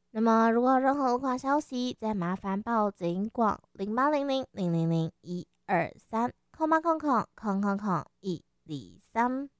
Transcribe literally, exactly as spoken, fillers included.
那么如果有任何无法消息，再麻烦报警广零八零零零零零一二三空八空空空空空一二三。